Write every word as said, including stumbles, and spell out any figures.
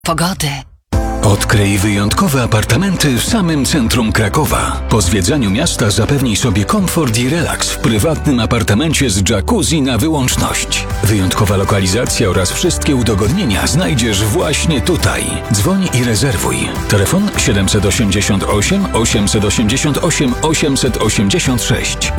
Pogody. Odkryj wyjątkowe apartamenty w samym centrum Krakowa. Po zwiedzaniu miasta zapewnij sobie komfort i relaks w prywatnym apartamencie z jacuzzi na wyłączność. Wyjątkowa lokalizacja oraz wszystkie udogodnienia znajdziesz właśnie tutaj. Dzwoń i rezerwuj. Telefon siedem osiem osiem, osiem osiem osiem, osiem osiem sześć.